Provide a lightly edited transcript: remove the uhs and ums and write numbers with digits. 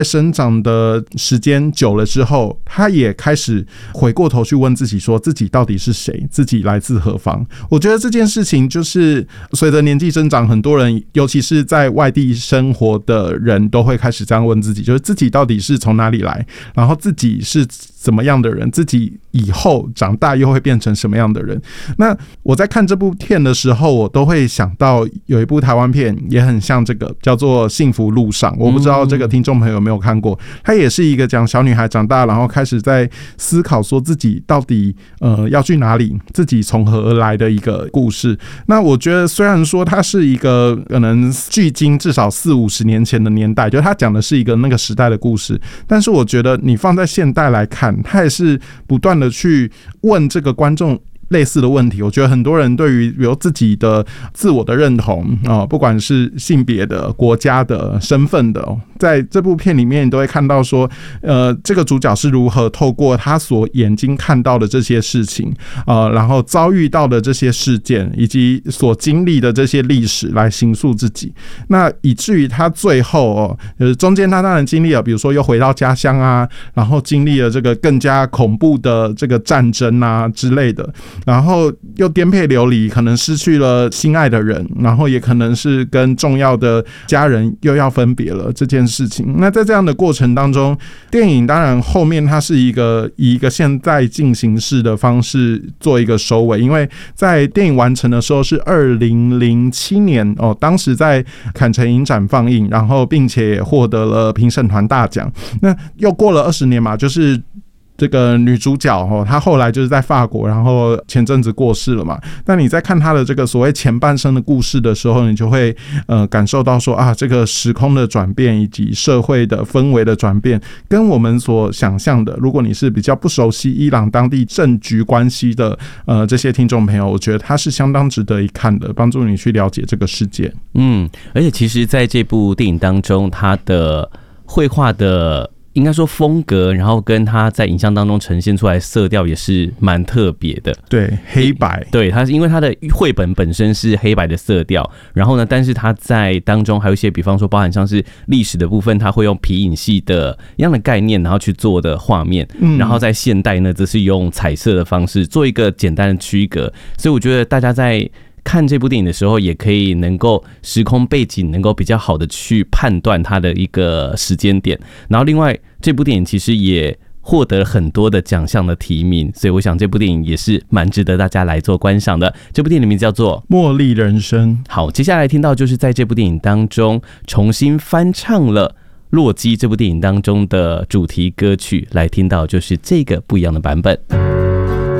生长的时间久了之后，他也开始回过头去问自己说自己到底是谁，自己来自何方。我觉得这件事情就是随着年纪增长，很多人尤其是在外地生活的人都会开始这样问自己，就是自己到底是从哪里来，然后自己是怎么样的人，自己以后长大又会变成什么样的人。那我在看这部片的时候，我都会想到有一部台湾片也很像这个，叫做《幸福路上》，我不知道这个听众朋友有没有看过。它也是一个讲小女孩长大，然后开始在思考说自己到底要去哪里，自己从何而来的一个故事。那我觉得虽然说它是一个可能距今至少40-50年前的年代，就是它讲的是一个那个时代的故事，但是我觉得你放在现代来看，他也是不断的去问这个观众类似的问题。我觉得很多人对于比如自己的自我的认同不管是性别的、国家的、身份的，在这部片里面你都会看到说这个主角是如何透过他所眼睛看到的这些事情然后遭遇到的这些事件以及所经历的这些历史来形塑自己。那以至于他最后中间他当然经历了比如说又回到家乡啊，然后经历了这个更加恐怖的这个战争啊之类的，然后又颠沛流离，可能失去了心爱的人，然后也可能是跟重要的家人又要分别了这件事情。那在这样的过程当中，电影当然后面它是以一个现在进行式的方式做一个收尾，因为在电影完成的时候是2007年当时在坎城影展放映，然后并且也获得了评审团大奖。那又过了20年嘛，就是这个女主角她后来就是在法国，然后前阵子过世了嘛。那你在看她的这个所谓前半生的故事的时候，你就会感受到说这个时空的转变以及社会的氛围的转变，跟我们所想象的，如果你是比较不熟悉伊朗当地政局关系的这些听众朋友，我觉得它是相当值得一看的，帮助你去了解这个世界。 而且其实在这部电影当中，它的绘画的应该说风格，然后跟他在影像当中呈现出来的色调也是蛮特别的。 对，黑白。 对，它是因为它的绘本本身是黑白的色调，然后呢，但是它在当中还有一些，比方说包含像是历史的部分，它会用皮影戏的一样的概念，然后去做的画面。然后在现代呢，则是用彩色的方式做一个简单的区隔。所以我觉得大家在看这部电影的时候，也可以能够时空背景能够比较好的去判断它的一个时间点。然后另外这部电影其实也获得了很多的奖项的提名，所以我想这部电影也是蛮值得大家来做观赏的。这部电影的名字叫做《 茉莉人生》。 好，接下来听到就是在这部电影当中重新翻唱了洛基这部电影当中的主题歌曲，来听到就是这个不一样的版本。